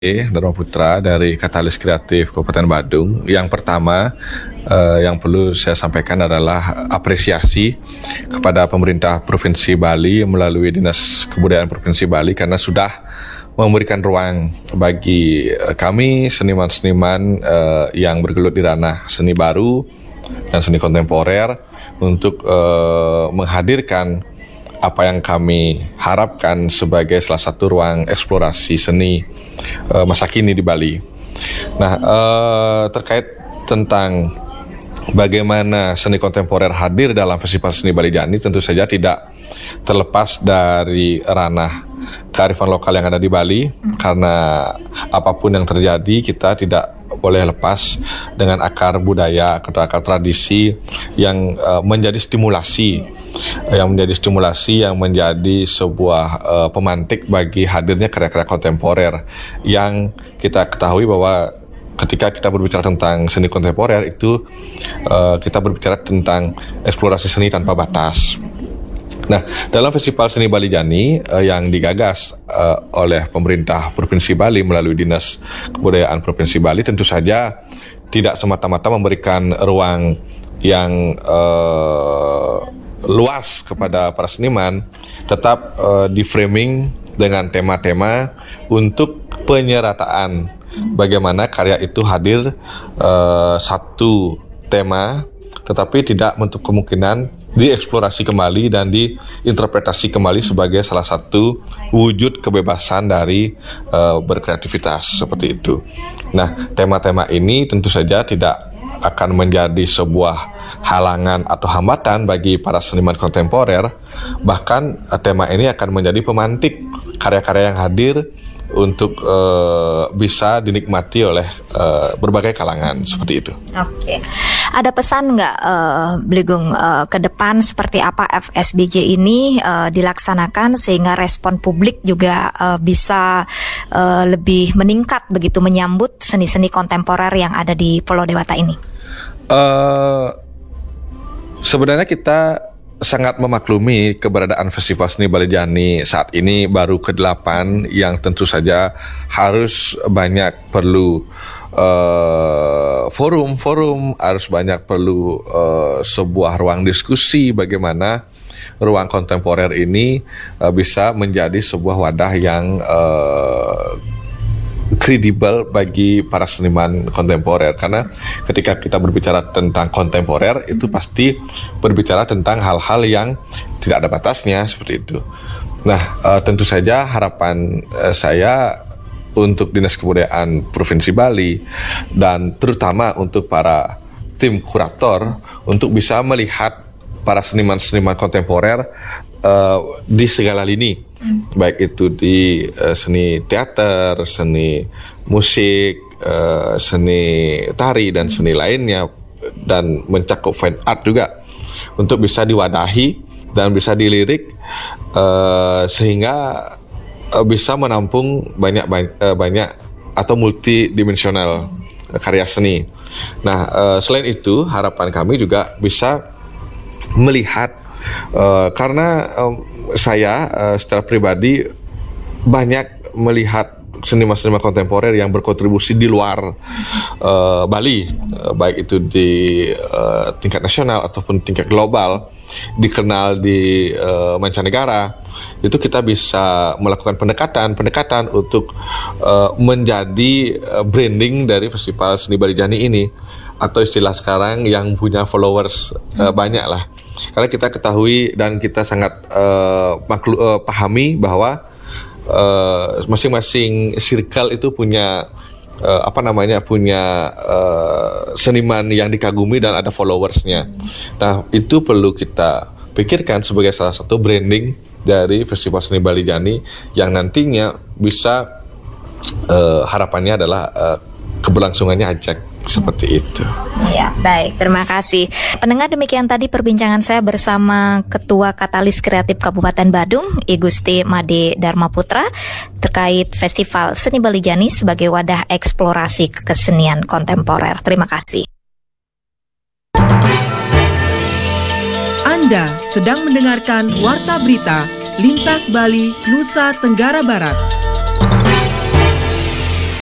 Dharma Putra dari Katalis Kreatif Kabupaten Badung. Yang pertama yang perlu saya sampaikan adalah apresiasi kepada pemerintah Provinsi Bali melalui Dinas Kebudayaan Provinsi Bali karena sudah memberikan ruang bagi kami seniman-seniman yang bergelut di ranah seni baru dan seni kontemporer untuk menghadirkan apa yang kami harapkan sebagai salah satu ruang eksplorasi seni masa kini di Bali. Nah, terkait tentang bagaimana seni kontemporer hadir dalam Festival Seni Bali Jani, tentu saja tidak terlepas dari ranah kearifan lokal yang ada di Bali, karena apapun yang terjadi kita tidak boleh lepas dengan akar budaya atau akar tradisi yang menjadi stimulasi yang menjadi sebuah pemantik bagi hadirnya karya-karya kontemporer yang kita ketahui bahwa ketika kita berbicara tentang seni kontemporer itu kita berbicara tentang eksplorasi seni tanpa batas. Nah, dalam Festival Seni Bali Jani yang digagas oleh pemerintah Provinsi Bali melalui Dinas Kebudayaan Provinsi Bali tentu saja tidak semata-mata memberikan ruang yang luas kepada para seniman, tetap di framing dengan tema-tema untuk penyerataan bagaimana karya itu hadir satu tema tetapi tidak menutup kemungkinan dieksplorasi kembali dan diinterpretasi kembali sebagai salah satu wujud kebebasan dari berkreativitas seperti itu. Nah, tema-tema ini tentu saja tidak akan menjadi sebuah halangan atau hambatan bagi para seniman kontemporer, bahkan tema ini akan menjadi pemantik karya-karya yang hadir untuk bisa dinikmati oleh berbagai kalangan seperti itu. Oke. Ada pesan nggak Bligong ke depan seperti apa FSBJ ini dilaksanakan sehingga respon publik juga bisa lebih meningkat begitu menyambut seni-seni kontemporer yang ada di Pulau Dewata ini? Sebenarnya kita sangat memaklumi keberadaan Festival Seni Bali Jani saat ini baru ke-8 yang tentu saja harus banyak perlu forum-forum, harus banyak perlu sebuah ruang diskusi bagaimana ruang kontemporer ini bisa menjadi sebuah wadah yang kredibel bagi para seniman kontemporer, karena ketika kita berbicara tentang kontemporer itu pasti berbicara tentang hal-hal yang tidak ada batasnya seperti itu. Nah, tentu saja harapan saya untuk Dinas Kebudayaan Provinsi Bali dan terutama untuk para tim kurator untuk bisa melihat para seniman-seniman kontemporer di segala lini, baik itu di seni teater, seni musik, seni tari dan seni lainnya, dan mencakup fine art juga, untuk bisa diwadahi dan bisa dilirik sehingga bisa menampung banyak atau multidimensional karya seni. Nah, selain itu harapan kami juga bisa melihat karena saya secara pribadi banyak melihat seniman-seniman kontemporer yang berkontribusi di luar Bali, baik itu di tingkat nasional ataupun tingkat global, dikenal di mancanegara. Itu kita bisa melakukan pendekatan untuk menjadi branding dari Festival Seni Bali Jani ini, atau istilah sekarang yang punya followers banyak lah. Karena kita ketahui dan kita sangat pahami bahwa masing-masing circle itu punya seniman yang dikagumi dan ada followersnya. Nah, itu perlu kita pikirkan sebagai salah satu branding dari Festival Seni Bali Jani yang nantinya bisa harapannya adalah keberlangsungannya ajak seperti itu. Ya, baik, terima kasih. Pendengar, demikian tadi perbincangan saya bersama Ketua Katalis Kreatif Kabupaten Badung, I Gusti Made Dharma Putra, terkait Festival Seni Bali Jani sebagai wadah eksplorasi kesenian kontemporer. Terima kasih. Anda sedang mendengarkan Warta Berita Lintas Bali, Nusa Tenggara Barat.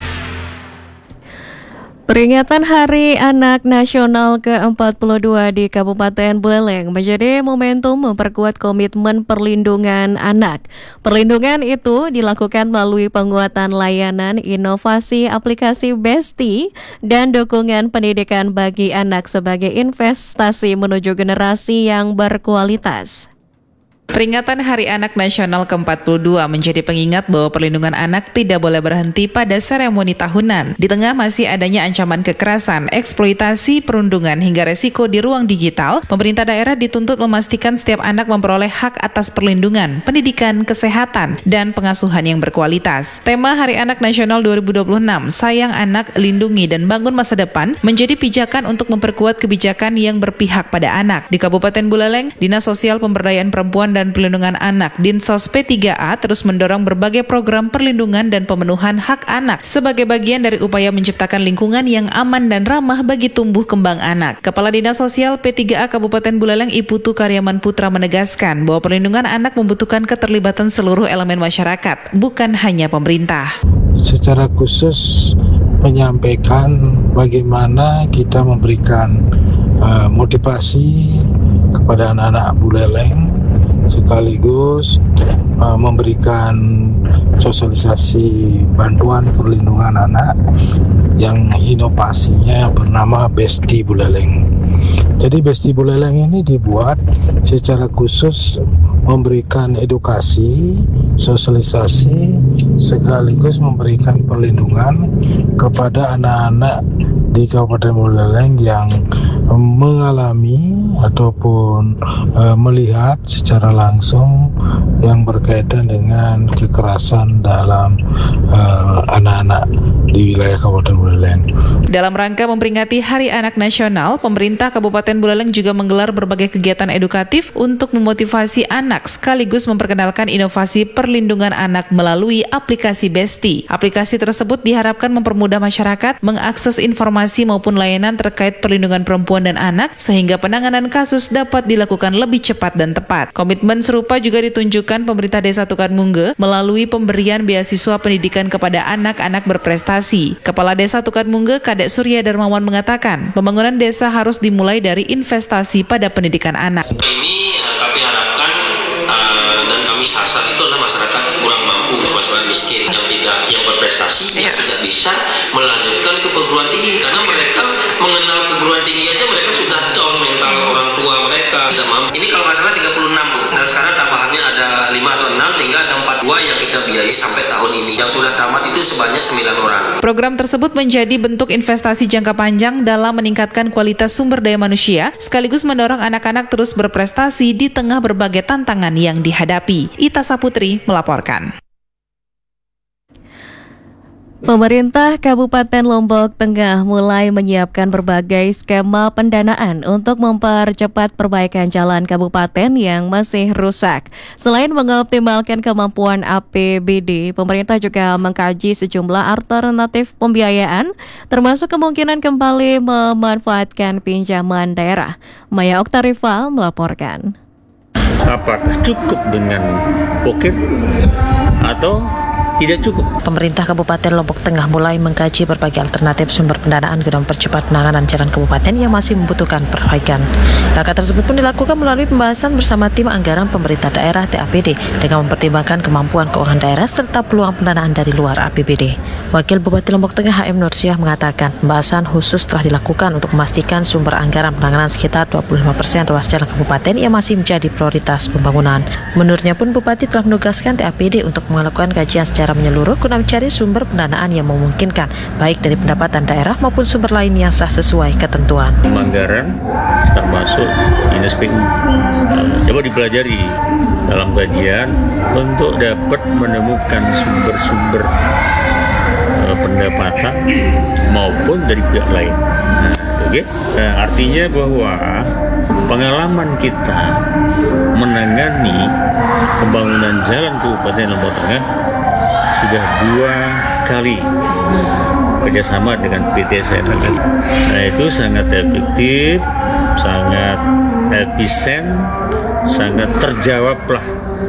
Peringatan Hari Anak Nasional ke-42 di Kabupaten Buleleng menjadi momentum memperkuat komitmen perlindungan anak. Perlindungan itu dilakukan melalui penguatan layanan inovasi aplikasi Besti dan dukungan pendidikan bagi anak sebagai investasi menuju generasi yang berkualitas. Peringatan Hari Anak Nasional ke-42 menjadi pengingat bahwa perlindungan anak tidak boleh berhenti pada seremoni tahunan. Di tengah masih adanya ancaman kekerasan, eksploitasi, perundungan hingga resiko di ruang digital, pemerintah daerah dituntut memastikan setiap anak memperoleh hak atas perlindungan, pendidikan, kesehatan, dan pengasuhan yang berkualitas. Tema Hari Anak Nasional 2026, Sayang Anak, Lindungi dan Bangun Masa Depan, menjadi pijakan untuk memperkuat kebijakan yang berpihak pada anak. Di Kabupaten Buleleng, Dinas Sosial Pemberdayaan Perempuan dan Pelindungan Anak Dinsos P3A terus mendorong berbagai program perlindungan dan pemenuhan hak anak sebagai bagian dari upaya menciptakan lingkungan yang aman dan ramah bagi tumbuh kembang anak. Kepala Dinas Sosial P3A Kabupaten Buleleng Iputu Karyaman Putra menegaskan bahwa perlindungan anak membutuhkan keterlibatan seluruh elemen masyarakat, bukan hanya pemerintah. Secara khusus menyampaikan bagaimana kita memberikan motivasi kepada anak-anak Buleleng, sekaligus memberikan sosialisasi bantuan perlindungan anak yang inovasinya bernama Besti Buleleng. Jadi Besti Buleleng ini dibuat secara khusus memberikan edukasi, sosialisasi, sekaligus memberikan perlindungan kepada anak-anak di Kabupaten Buleleng yang mengalami ataupun melihat secara langsung yang berkaitan dengan kekerasan dalam anak-anak di wilayah Kabupaten Buleleng. Dalam rangka memperingati Hari Anak Nasional, pemerintah Kabupaten Buleleng juga menggelar berbagai kegiatan edukatif untuk memotivasi anak sekaligus memperkenalkan inovasi perlindungan anak melalui aplikasi Besti. Aplikasi tersebut diharapkan mempermudah masyarakat mengakses informasi maupun layanan terkait perlindungan perempuan dan anak sehingga penanganan kasus dapat dilakukan lebih cepat dan tepat. Komitmen serupa juga ditunjukkan pemerintah Desa Tukar Mungge melalui pemberian beasiswa pendidikan kepada anak-anak berprestasi. Kepala Desa Tukar Mungge, Kadek Surya Darmawan mengatakan, pembangunan desa harus dimulai dari investasi pada pendidikan anak. Ini kami harapkan dan kami sasar itu adalah masyarakat kurang mampu, masyarakat miskin yang berprestasi, yang tidak bisa melanjutkan ke perguruan tinggi karena mereka mengenal perguruan tinggi aja mereka sudah down mental, orang tua mereka tidak mampu. Ini kalau nggak salah 36 Bu, dan sekarang tambahannya ada 5 atau 6 sehingga ada 42 yang kita biayai sampai tahun ini. Yang sudah tamat itu sebanyak 9 orang. Program tersebut menjadi bentuk investasi jangka panjang dalam meningkatkan kualitas sumber daya manusia sekaligus mendorong anak-anak terus berprestasi di tengah berbagai tantangan yang dihadapi. Ita Saputri melaporkan. Pemerintah Kabupaten Lombok Tengah mulai menyiapkan berbagai skema pendanaan untuk mempercepat perbaikan jalan kabupaten yang masih rusak. Selain mengoptimalkan kemampuan APBD, pemerintah juga mengkaji sejumlah alternatif pembiayaan, termasuk kemungkinan kembali memanfaatkan pinjaman daerah. Maya Oktarifa melaporkan. Apakah cukup dengan pocket atau tidak cukup? Pemerintah Kabupaten Lombok Tengah mulai mengkaji berbagai alternatif sumber pendanaan guna mempercepat penanganan jalan kabupaten yang masih membutuhkan perbaikan. Langkah tersebut pun dilakukan melalui pembahasan bersama tim anggaran pemerintah daerah TAPD dengan mempertimbangkan kemampuan keuangan daerah serta peluang pendanaan dari luar APBD. Wakil Bupati Lombok Tengah HM Nursiah mengatakan pembahasan khusus telah dilakukan untuk memastikan sumber anggaran penanganan sekitar 25% ruas jalan kabupaten yang masih menjadi prioritas pembangunan. Menurutnya pun Bupati telah menugaskan TAPD untuk melakukan kajian secara menyeluruh guna mencari sumber pendanaan yang memungkinkan baik dari pendapatan daerah maupun sumber lain yang sah sesuai ketentuan. Anggaran termasuk Dinas PU coba dipelajari dalam kajian untuk dapat menemukan sumber-sumber pendapatan maupun dari pihak lain. Artinya bahwa pengalaman kita menangani pembangunan jalan Kabupaten Lombok Tengah sudah 2 kali kerjasama dengan PT SNFS. Nah, itu sangat efektif, sangat efisien, sangat terjawablah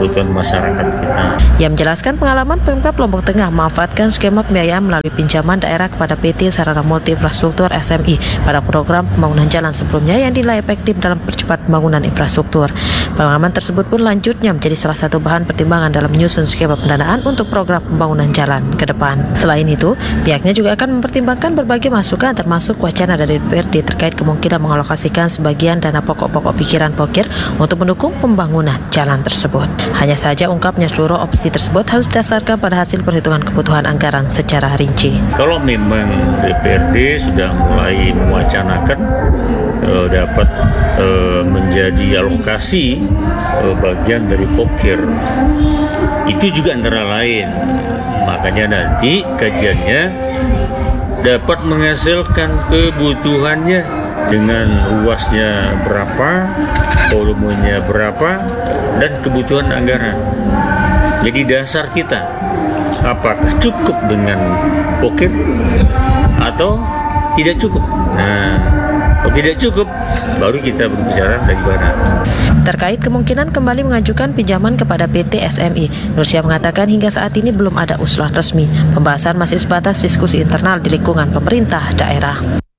kebutuhan masyarakat kita. Ia menjelaskan pengalaman Pemkab Lombok Tengah memanfaatkan skema pembiayaan melalui pinjaman daerah kepada PT Sarana Multi Infrastruktur SMI pada program pembangunan jalan sebelumnya yang dinilai efektif dalam percepat pembangunan infrastruktur. Pengalaman tersebut pun lanjutnya menjadi salah satu bahan pertimbangan dalam menyusun skema pendanaan untuk program pembangunan jalan ke depan. Selain itu, pihaknya juga akan mempertimbangkan berbagai masukan termasuk wacana dari DPRD terkait kemungkinan mengalokasikan sebagian dana pokok-pokok pikiran Pokir untuk mendukung pembangunan jalan tersebut. Hanya saja ungkapnya seluruh opsi tersebut harus didasarkan pada hasil perhitungan kebutuhan anggaran secara rinci. Kalau memang DPRD sudah mulai mewacanakan dapat menjadi alokasi bagian dari Pokir, itu juga antara lain. Makanya nanti kajiannya dapat menghasilkan kebutuhannya dengan luasnya berapa, volumenya berapa, dan kebutuhan anggaran. Jadi dasar kita, apakah cukup dengan Pokir atau tidak cukup? Nah, kalau tidak cukup, baru kita berbicara dari mana. Terkait kemungkinan kembali mengajukan pinjaman kepada PT SMI, Nursia mengatakan hingga saat ini belum ada usulan resmi. Pembahasan masih sebatas diskusi internal di lingkungan pemerintah daerah.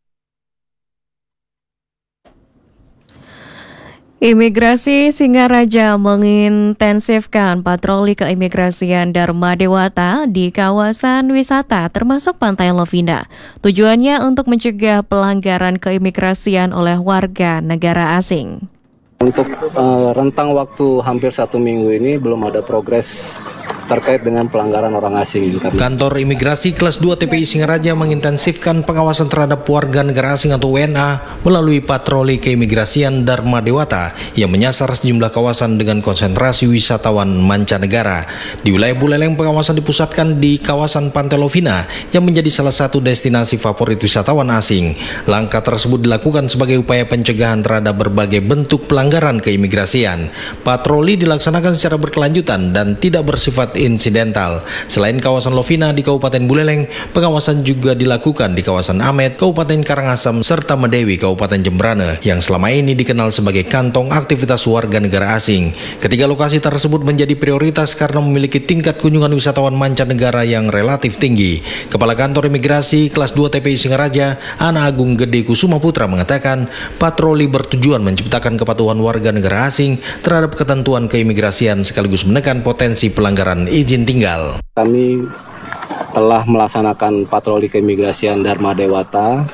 Imigrasi Singaraja mengintensifkan patroli keimigrasian Dharma Dewata di kawasan wisata termasuk Pantai Lovina. Tujuannya untuk mencegah pelanggaran keimigrasian oleh warga negara asing. Untuk rentang waktu hampir 1 minggu ini belum ada progres terkait dengan pelanggaran orang asing. Kantor Imigrasi Kelas 2 TPI Singaraja mengintensifkan pengawasan terhadap warga negara asing atau WNA melalui patroli keimigrasian Dharma Dewata yang menyasar sejumlah kawasan dengan konsentrasi wisatawan mancanegara. Di wilayah Buleleng, pengawasan dipusatkan di kawasan Pantai Lovina yang menjadi salah satu destinasi favorit wisatawan asing. Langkah tersebut dilakukan sebagai upaya pencegahan terhadap berbagai bentuk pelanggaran keimigrasian. Patroli dilaksanakan secara berkelanjutan dan tidak bersifat insidental. Selain kawasan Lovina di Kabupaten Buleleng, pengawasan juga dilakukan di kawasan Amet, Kabupaten Karangasem, serta Medewi, Kabupaten Jembrane, yang selama ini dikenal sebagai kantong aktivitas warga negara asing. Ketiga lokasi tersebut menjadi prioritas karena memiliki tingkat kunjungan wisatawan mancanegara yang relatif tinggi. Kepala Kantor Imigrasi Kelas 2 TPI Singaraja, Ana Agung Gede Kusuma Putra mengatakan, patroli bertujuan menciptakan kepatuhan warga negara asing terhadap ketentuan keimigrasian sekaligus menekan potensi pelanggaran izin tinggal. Kami telah melaksanakan patroli keimigrasian Dharma Dewata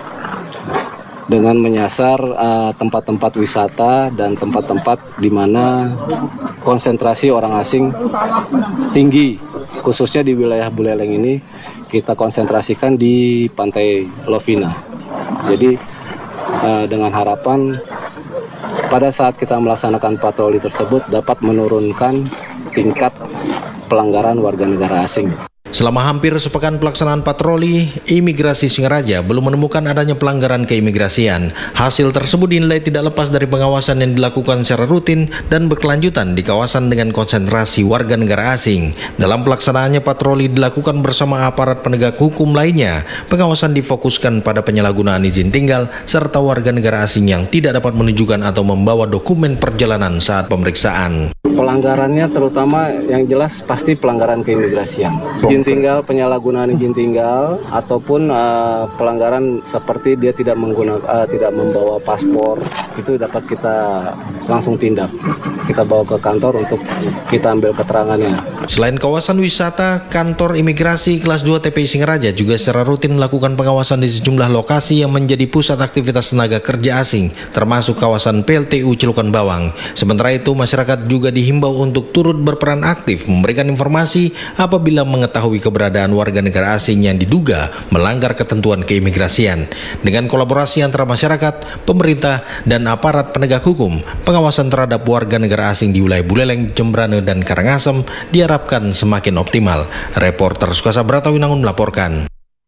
dengan menyasar tempat-tempat wisata dan tempat-tempat di mana konsentrasi orang asing tinggi, khususnya di wilayah Buleleng ini kita konsentrasikan di Pantai Lovina. Jadi dengan harapan pada saat kita melaksanakan patroli tersebut dapat menurunkan tingkat pelanggaran warga negara asing. Selama hampir sepekan pelaksanaan patroli, Imigrasi Singaraja belum menemukan adanya pelanggaran keimigrasian. Hasil tersebut dinilai tidak lepas dari pengawasan yang dilakukan secara rutin dan berkelanjutan di kawasan dengan konsentrasi warga negara asing. Dalam pelaksanaannya, patroli dilakukan bersama aparat penegak hukum lainnya. Pengawasan difokuskan pada penyalahgunaan izin tinggal serta warga negara asing yang tidak dapat menunjukkan atau membawa dokumen perjalanan saat pemeriksaan. Pelanggarannya terutama yang jelas pasti pelanggaran keimigrasian. Izin tinggal, penyalahgunaan izin tinggal, ataupun pelanggaran seperti dia tidak membawa paspor, itu dapat kita langsung tindak. Kita bawa ke kantor untuk kita ambil keterangannya. Selain kawasan wisata, Kantor Imigrasi Kelas 2 TPI Singaraja juga secara rutin melakukan pengawasan di sejumlah lokasi yang menjadi pusat aktivitas tenaga kerja asing, termasuk kawasan PLTU Celukan Bawang. Sementara itu, masyarakat juga dihimbau untuk turut berperan aktif memberikan informasi apabila mengetahui keberadaan warga negara asing yang diduga melanggar ketentuan keimigrasian. Dengan kolaborasi antara masyarakat, pemerintah, dan aparat penegak hukum, pengawasan terhadap warga negara asing di wilayah Buleleng, Jembrane, dan Karangasem diharapkan semakin optimal. Reporter Sukasa Bratawinangun melaporkan.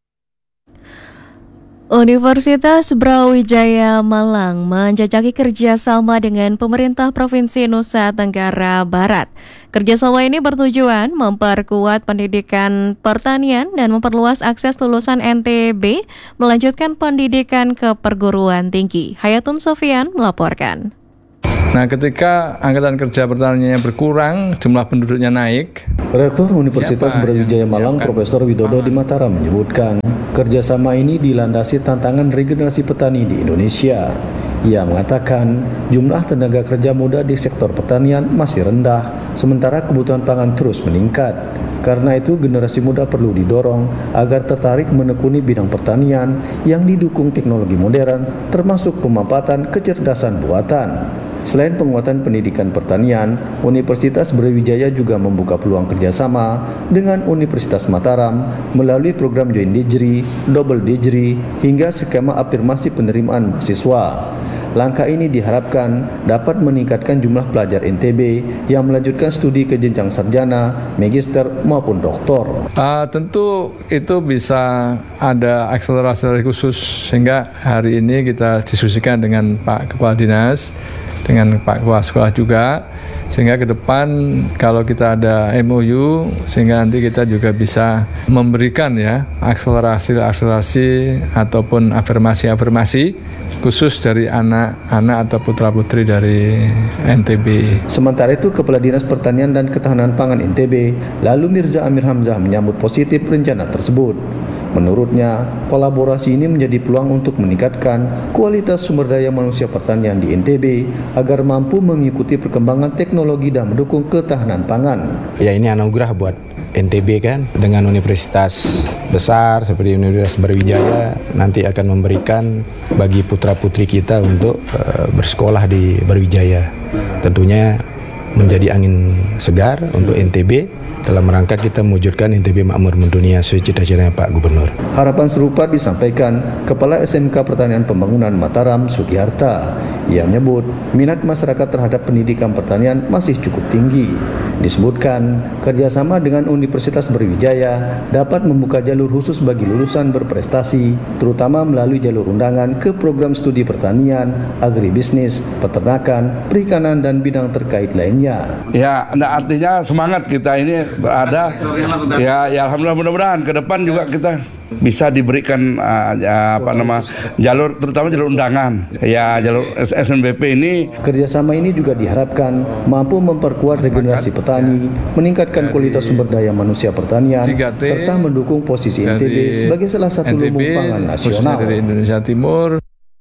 Universitas Brawijaya Malang menjajaki kerjasama dengan pemerintah Provinsi Nusa Tenggara Barat. Kerjasama ini bertujuan memperkuat pendidikan pertanian dan memperluas akses lulusan NTB melanjutkan pendidikan ke perguruan tinggi. Hayatun Sofian melaporkan. Nah, ketika angkatan kerja pertaniannya berkurang, jumlah penduduknya naik. Rektor Universitas Brawijaya Malang Profesor Widodo di Mataram menyebutkan, kerjasama ini dilandasi tantangan regenerasi petani di Indonesia. Ia mengatakan jumlah tenaga kerja muda di sektor pertanian masih rendah, sementara kebutuhan pangan terus meningkat. Karena itu generasi muda perlu didorong agar tertarik menekuni bidang pertanian yang didukung teknologi modern, termasuk pemanfaatan kecerdasan buatan. Selain penguatan pendidikan pertanian, Universitas Brawijaya juga membuka peluang kerjasama dengan Universitas Mataram melalui program Joint Degree, Double Degree, hingga skema afirmasi penerimaan siswa. Langkah ini diharapkan dapat meningkatkan jumlah pelajar NTB yang melanjutkan studi ke jenjang sarjana, magister maupun doktor. Tentu itu bisa ada akselerasi khusus, sehingga hari ini kita diskusikan dengan Pak Kepala Dinas, dengan Pak Kepala Sekolah juga, sehingga ke depan kalau kita ada MOU, sehingga nanti kita juga bisa memberikan ya akselerasi ataupun afirmasi khusus dari anak-anak atau putra-putri dari NTB. Sementara itu, Kepala Dinas Pertanian dan Ketahanan Pangan NTB, lalu Mirza Amir Hamzah, menyambut positif rencana tersebut. Menurutnya, kolaborasi ini menjadi peluang untuk meningkatkan kualitas sumber daya manusia pertanian di NTB agar mampu mengikuti perkembangan teknologi dan mendukung ketahanan pangan. Ya, ini anugerah buat NTB kan, dengan universitas besar seperti Universitas Brawijaya nanti akan memberikan bagi putra-putri kita untuk bersekolah di Brawijaya. Tentunya menjadi angin segar untuk NTB dalam rangka kita mewujudkan NTB makmur mendunia sesuai cita-citanya Pak Gubernur. Harapan serupa disampaikan Kepala SMK Pertanian Pembangunan Mataram, Sugiharta. Ia menyebut minat masyarakat terhadap pendidikan pertanian masih cukup tinggi. Disebutkan kerjasama dengan Universitas Brawijaya dapat membuka jalur khusus bagi lulusan berprestasi, terutama melalui jalur undangan ke program studi pertanian, agribisnis, peternakan, perikanan, dan bidang terkait lainnya. Ya, artinya semangat kita ini ada. Ya alhamdulillah, mudah-mudahan ke depan juga kita bisa diberikan jalur, terutama jalur undangan. Ya, jalur SNBP ini. Kerjasama ini juga diharapkan mampu memperkuat regenerasi petani, meningkatkan kualitas sumber daya manusia pertanian, serta mendukung posisi NTB sebagai salah satu lumbung pangan nasional dari Indonesia Timur.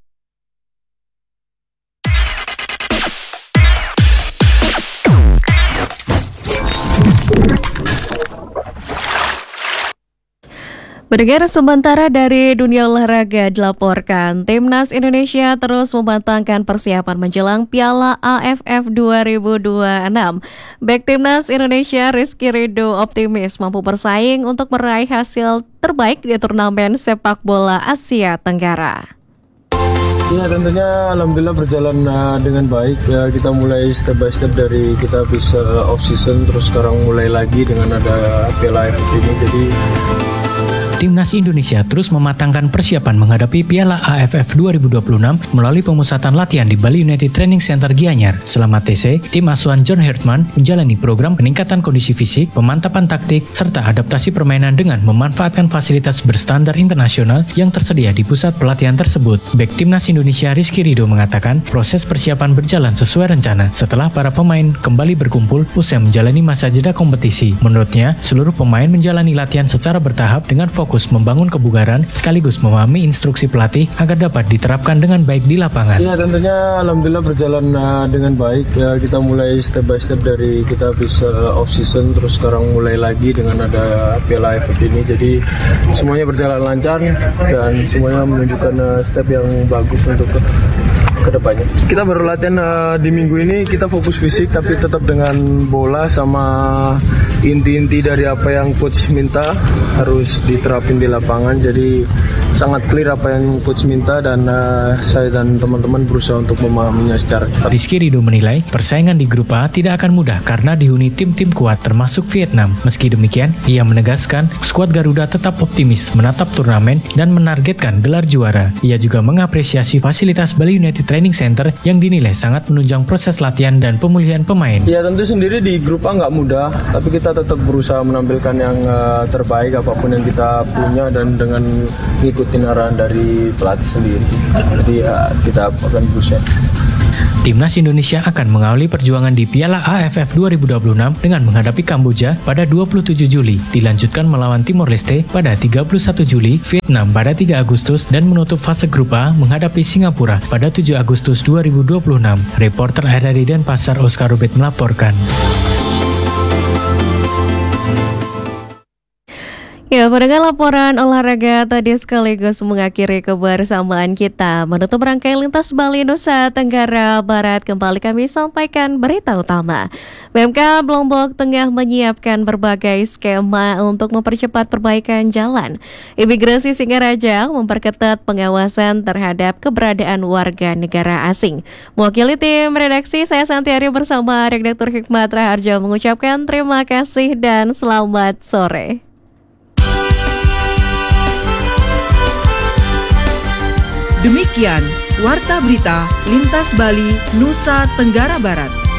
Pendengar, sementara dari dunia olahraga dilaporkan, Timnas Indonesia terus mematangkan persiapan menjelang Piala AFF 2026. Bek Timnas Indonesia Rizky Ridho optimis mampu bersaing untuk meraih hasil terbaik di turnamen sepak bola Asia Tenggara. Ya, tentunya alhamdulillah berjalan dengan baik. Ya, kita mulai step by step dari kita bisa off season, terus sekarang mulai lagi dengan ada Piala AFF ini. Jadi Timnas Indonesia terus mematangkan persiapan menghadapi Piala AFF 2026 melalui pemusatan latihan di Bali United Training Center Gianyar. Selama TC, tim asuhan John Herdman menjalani program peningkatan kondisi fisik, pemantapan taktik, serta adaptasi permainan dengan memanfaatkan fasilitas berstandar internasional yang tersedia di pusat pelatihan tersebut. Bek Timnas Indonesia Rizky Ridho mengatakan proses persiapan berjalan sesuai rencana setelah para pemain kembali berkumpul usai menjalani masa jeda kompetisi. Menurutnya, seluruh pemain menjalani latihan secara bertahap dengan fokus membangun kebugaran sekaligus memahami instruksi pelatih agar dapat diterapkan dengan baik di lapangan. Ya, tentunya alhamdulillah berjalan dengan baik. Ya, kita mulai step by step dari kita bisa off season, terus sekarang mulai lagi dengan ada Piala AFF ini. Jadi semuanya berjalan lancar dan semuanya menunjukkan step yang bagus untuk ke depannya. Kita baru latihan di minggu ini, kita fokus fisik tapi tetap dengan bola sama inti-inti dari apa yang coach minta harus diterapin di lapangan. Jadi sangat clear apa yang coach minta dan saya dan teman-teman berusaha untuk memahaminya secara cepat. Rizky Ridho menilai persaingan di grup A tidak akan mudah karena dihuni tim-tim kuat termasuk Vietnam. Meski demikian, ia menegaskan skuad Garuda tetap optimis menatap turnamen dan menargetkan gelar juara. Ia juga mengapresiasi fasilitas Bali United Training Center yang dinilai sangat menunjang proses latihan dan pemulihan pemain. Ya, tentu sendiri di grup A nggak mudah, tapi kita tetap berusaha menampilkan yang terbaik apapun yang kita punya dan dengan ngikutin arahan dari pelatih sendiri. Jadi ya, kita akan berusaha. Timnas Indonesia akan mengawali perjuangan di Piala AFF 2026 dengan menghadapi Kamboja pada 27 Juli, dilanjutkan melawan Timor Leste pada 31 Juli, Vietnam pada 3 Agustus, dan menutup fase grup A menghadapi Singapura pada 7 Agustus 2026. Reporter RRI Denpasar Oscar Rubet melaporkan. Ya, pendengar laporan olahraga tadi sekaligus mengakhiri kebersamaan kita. Menutup rangkaian Lintas Bali Nusa Tenggara Barat, kembali kami sampaikan berita utama. Pemkab Lombok Tengah menyiapkan berbagai skema untuk mempercepat perbaikan jalan. Imigrasi Singaraja memperketat pengawasan terhadap keberadaan warga negara asing. Mewakili tim redaksi, saya Santiari bersama Redaktur Hikmat Raharjo mengucapkan terima kasih dan selamat sore. Demikian Warta Berita Lintas Bali Nusa Tenggara Barat.